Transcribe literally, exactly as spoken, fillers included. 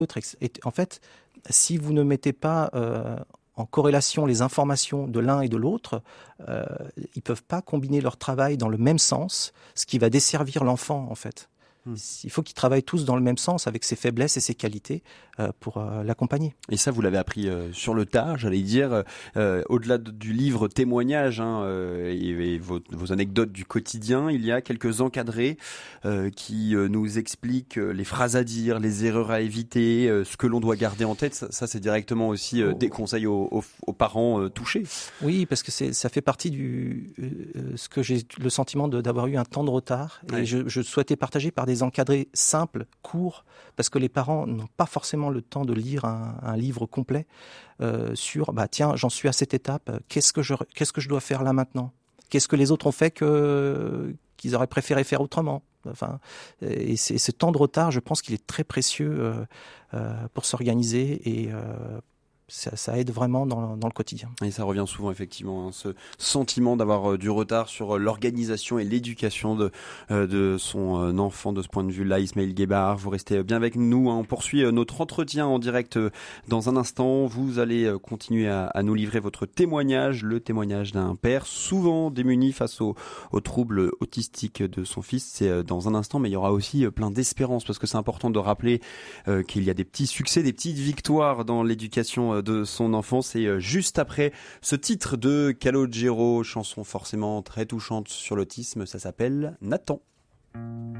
l'autre. Et en fait, si vous ne mettez pas euh, en corrélation les informations de l'un et de l'autre, euh, ils ne peuvent pas combiner leur travail dans le même sens, ce qui va desservir l'enfant, en fait. Hmm. Il faut qu'ils travaillent tous dans le même sens, avec ses faiblesses et ses qualités, euh, pour euh, l'accompagner. Et ça, vous l'avez appris euh, sur le tard, j'allais dire, euh, au-delà de, du livre témoignage hein, euh, et, et vos, vos anecdotes du quotidien, il y a quelques encadrés euh, qui euh, nous expliquent euh, les phrases à dire, les erreurs à éviter, euh, ce que l'on doit garder en tête. Ça, ça c'est directement aussi euh, des conseils aux, aux, aux parents euh, touchés. Oui, parce que c'est, ça fait partie du euh, ce que j'ai le sentiment de, d'avoir eu un temps de retard. Et ouais. je, je souhaitais partager par des encadrés simples, courts, parce que les parents n'ont pas forcément le temps de lire un, un livre complet euh, sur, bah tiens, j'en suis à cette étape, qu'est-ce que je, qu'est-ce que je dois faire là maintenant ? Qu'est-ce que les autres ont fait que, qu'ils auraient préféré faire autrement ? Enfin, et c'est, ce temps de retard, je pense qu'il est très précieux euh, euh, pour s'organiser et euh, Ça, ça aide vraiment dans, dans le quotidien. Et ça revient souvent effectivement, hein, ce sentiment d'avoir euh, du retard sur euh, l'organisation et l'éducation de, euh, de son euh, enfant de ce point de vue-là. Ismaël Guébard, vous restez bien avec nous, hein. On poursuit euh, notre entretien en direct euh, dans un instant. Vous allez euh, continuer à, à nous livrer votre témoignage, le témoignage d'un père souvent démuni face aux, aux troubles autistiques de son fils. C'est euh, dans un instant, mais il y aura aussi euh, plein d'espérance parce que c'est important de rappeler euh, qu'il y a des petits succès, des petites victoires dans l'éducation euh, de son enfant. C'est juste après ce titre de Calogero, chanson forcément très touchante sur l'autisme, ça s'appelle Nathan.